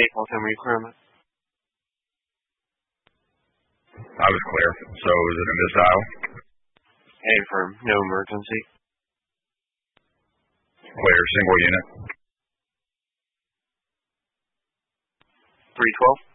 full-time requirement. I was clear. So is it in this dial? A firm, no emergency. Clear, single unit. 312.